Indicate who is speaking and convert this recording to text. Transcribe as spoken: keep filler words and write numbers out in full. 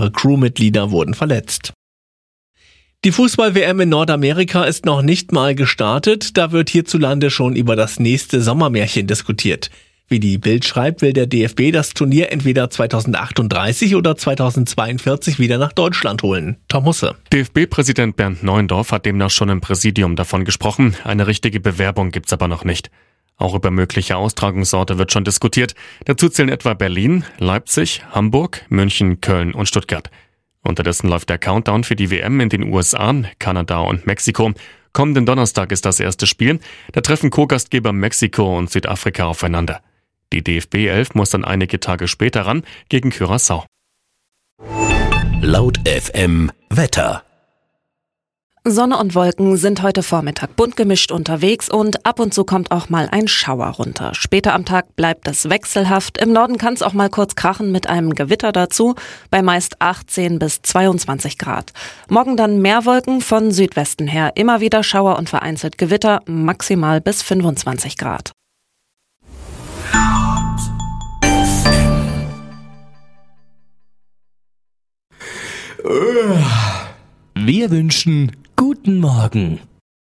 Speaker 1: Mehrere Crewmitglieder wurden verletzt. Die Fußball-W M in Nordamerika ist noch nicht mal gestartet, da wird hierzulande schon über das nächste Sommermärchen diskutiert. Wie die Bild schreibt, will der D F B das Turnier entweder zweitausendachtunddreißig oder zweitausendzweiundvierzig wieder nach Deutschland holen. Tom Husse.
Speaker 2: D F B-Präsident Bernd Neuendorf hat demnach schon im Präsidium davon gesprochen. Eine richtige Bewerbung gibt's aber noch nicht. Auch über mögliche Austragungsorte wird schon diskutiert. Dazu zählen etwa Berlin, Leipzig, Hamburg, München, Köln und Stuttgart. Unterdessen läuft der Countdown für die W M in den U S A, Kanada und Mexiko. Kommenden Donnerstag ist das erste Spiel. Da treffen Co-Gastgeber Mexiko und Südafrika aufeinander. Die D F B elf muss dann einige Tage später ran gegen Curaçao.
Speaker 3: Laut F M Wetter.
Speaker 4: Sonne und Wolken sind heute Vormittag bunt gemischt unterwegs und ab und zu kommt auch mal ein Schauer runter. Später am Tag bleibt es wechselhaft. Im Norden kann es auch mal kurz krachen mit einem Gewitter dazu, bei meist achtzehn bis zweiundzwanzig Grad. Morgen dann mehr Wolken, von Südwesten her immer wieder Schauer und vereinzelt Gewitter, maximal bis fünfundzwanzig Grad.
Speaker 3: Wir wünschen guten Morgen.